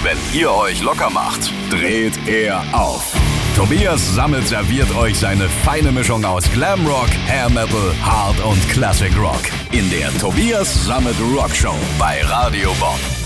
Wenn ihr euch locker macht, dreht er auf. Tobias Sammet serviert euch seine feine Mischung aus Glamrock, Hair Metal, Hard und Classic Rock. In der Tobias Sammet Rock Show bei Radio Bob.